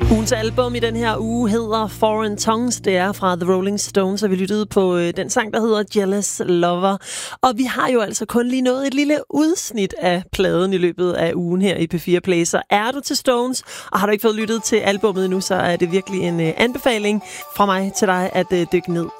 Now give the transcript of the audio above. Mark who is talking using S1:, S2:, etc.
S1: Ugens album i den her uge hedder Foreign Tongues. Det er fra The Rolling Stones, og vi lyttede på den sang, der hedder Jealous Lover. Og vi har jo altså kun lige nået et lille udsnit af pladen i løbet af ugen her i P4 Play. Så er du til Stones, og har du ikke fået lyttet til albummet endnu, så er det virkelig en anbefaling fra mig til dig at dykke ned